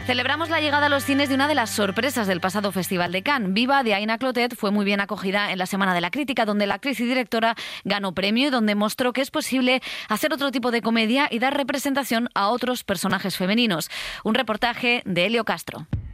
Celebramos la llegada a los cines de una de las sorpresas del pasado Festival de Cannes. Viva, de Aina Clotet, fue muy bien acogida en la Semana de la Crítica, donde la actriz y directora ganó premio y donde mostró que es posible hacer otro tipo de comedia y dar representación a otros personajes femeninos. Un reportaje de Elio Castro.